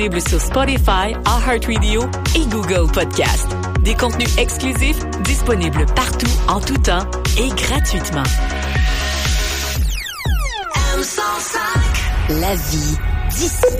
Sur Spotify, iHeartRadio et Google Podcast. Des contenus exclusifs disponibles partout, en tout temps et gratuitement. M105. La vie d'ici.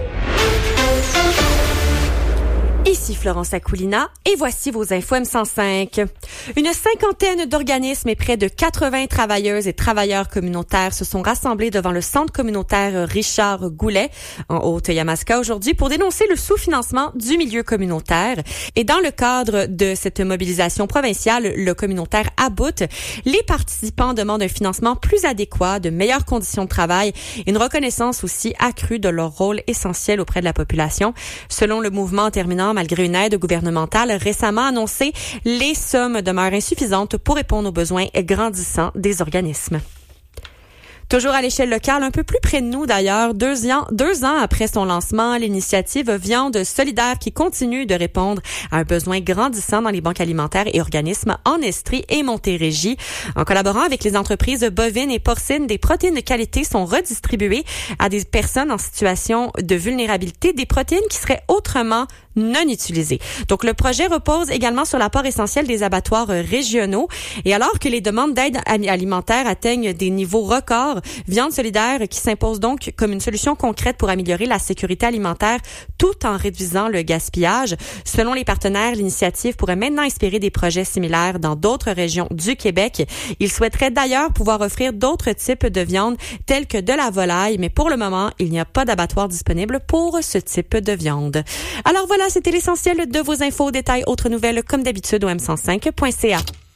Ici Florence Akoulina et voici vos infos M105. Une cinquantaine d'organismes et près de 80 travailleuses et travailleurs communautaires se sont rassemblés devant le centre communautaire Richard Goulet en Haute-Yamaska aujourd'hui pour dénoncer le sous-financement du milieu communautaire. Et dans le cadre de cette mobilisation provinciale, le communautaire About, les participants demandent un financement plus adéquat, de meilleures conditions de travail et une reconnaissance aussi accrue de leur rôle essentiel auprès de la population. Selon le mouvement terminant, malgré une aide gouvernementale récemment annoncée, les sommes demeurent insuffisantes pour répondre aux besoins grandissants des organismes. Toujours à l'échelle locale, un peu plus près de nous d'ailleurs, 2 ans après son lancement, l'initiative Viande solidaire qui continue de répondre à un besoin grandissant dans les banques alimentaires et organismes en Estrie et Montérégie. En collaborant avec les entreprises bovines et porcines, des protéines de qualité sont redistribuées à des personnes en situation de vulnérabilité, des protéines qui seraient autrement non utilisées. Donc, le projet repose également sur l'apport essentiel des abattoirs régionaux. Et alors que les demandes d'aide alimentaire atteignent des niveaux records, Viande solidaire qui s'impose donc comme une solution concrète pour améliorer la sécurité alimentaire tout en réduisant le gaspillage. Selon les partenaires, l'initiative pourrait maintenant inspirer des projets similaires dans d'autres régions du Québec. Ils souhaiteraient d'ailleurs pouvoir offrir d'autres types de viande tels que de la volaille, mais pour le moment, il n'y a pas d'abattoir disponible pour ce type de viande. Alors voilà, c'était l'essentiel de vos infos. Détails, autres nouvelles comme d'habitude au m105.ca.